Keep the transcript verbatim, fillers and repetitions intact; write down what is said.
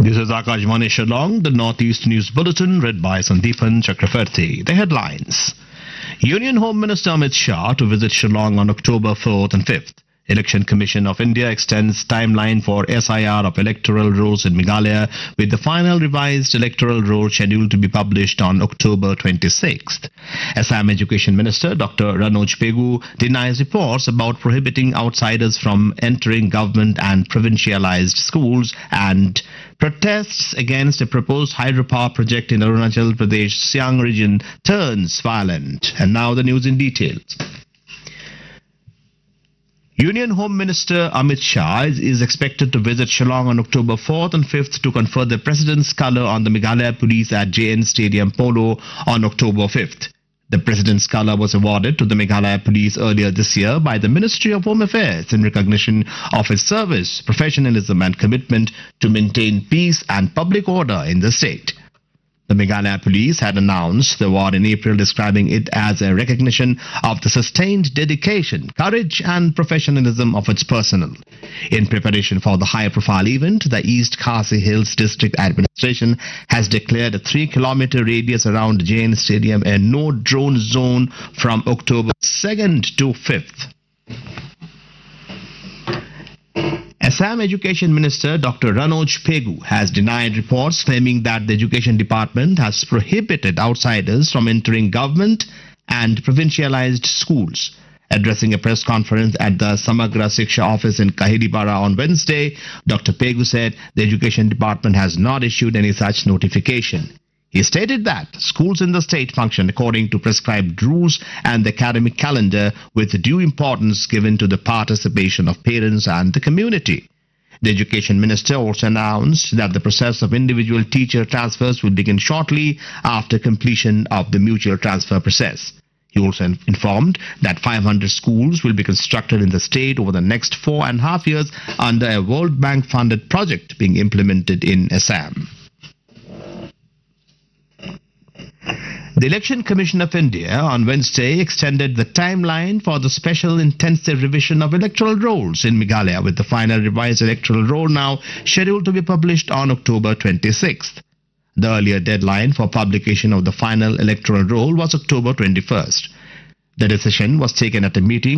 This is Akashvani Shillong, the Northeast News Bulletin, read by Sandeepan Chakravarti. The headlines. Union Home Minister Amit Shah to visit Shillong on October fourth and fifth. Election Commission of India extends timeline for S I R of electoral rolls in Meghalaya, with the final revised electoral roll scheduled to be published on October twenty-sixth. Assam Education Minister Doctor Ranoj Pegu denies reports about prohibiting outsiders from entering government and provincialized schools, and protests against a proposed hydropower project in Arunachal Pradesh Siang region turns violent. And now the news in detail. Union Home Minister Amit Shah is, is expected to visit Shillong on October fourth and fifth to confer the President's colour on the Meghalaya Police at J N Stadium Polo on October fifth. The President's colour was awarded to the Meghalaya Police earlier this year by the Ministry of Home Affairs in recognition of its service, professionalism and commitment to maintain peace and public order in the state. The Meghalaya Police had announced the award in April, describing it as a recognition of the sustained dedication, courage and professionalism of its personnel. In preparation for the high-profile event, the East Khasi Hills District Administration has declared a three-kilometer radius around J N Stadium a no-drone zone from October second to fifth. Assam Education Minister Doctor Ranoj Pegu has denied reports claiming that the Education Department has prohibited outsiders from entering government and provincialized schools. Addressing a press conference at the Samagra Shiksha office in Kahiripara on Wednesday, Doctor Pegu said the Education Department has not issued any such notification. He stated that schools in the state function according to prescribed rules and the academic calendar, with due importance given to the participation of parents and the community. The Education Minister also announced that the process of individual teacher transfers will begin shortly after completion of the mutual transfer process. He also informed that five hundred schools will be constructed in the state over the next four and a half years under a World Bank funded project being implemented in Assam. The Election Commission of India on Wednesday extended the timeline for the special intensive revision of electoral rolls in Meghalaya, with the final revised electoral roll now scheduled to be published on October twenty-sixth. The earlier deadline for publication of the final electoral roll was October twenty-first. The decision was taken at a meeting